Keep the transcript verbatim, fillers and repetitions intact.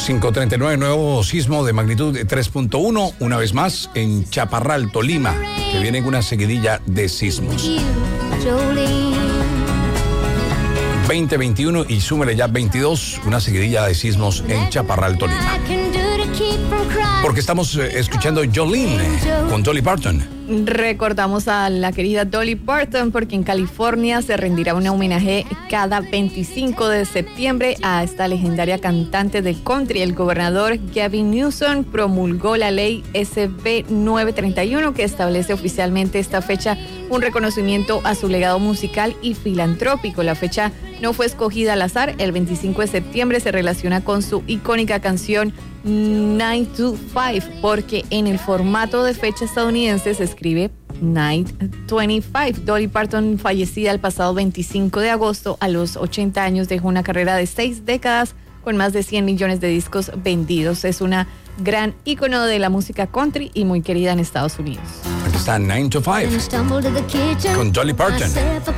cinco treinta y nueve, nuevo sismo de magnitud tres punto uno, una vez más en Chaparral, Tolima, que viene una seguidilla de sismos. veinte, veintiuno y súmele ya veintidós, una seguidilla de sismos en Chaparral, Tolima. Porque estamos eh, escuchando Jolene eh, con Dolly Parton. Recordamos a la querida Dolly Parton porque en California se rendirá un homenaje cada veinticinco de septiembre a esta legendaria cantante de country. El gobernador Gavin Newsom promulgó la ley S B novecientos treinta y uno que establece oficialmente esta fecha, un reconocimiento a su legado musical y filantrópico. La fecha no fue escogida al azar. El veinticinco de septiembre se relaciona con su icónica canción nine to five, porque en el formato de fecha estadounidense se escribe nine twenty-five. Dolly Parton, fallecida el pasado veinticinco de agosto a los ochenta años, dejó una carrera de seis décadas con más de cien millones de discos vendidos. Es una gran ícono de la música country y muy querida en Estados Unidos. Aquí está nine to five con Dolly Parton.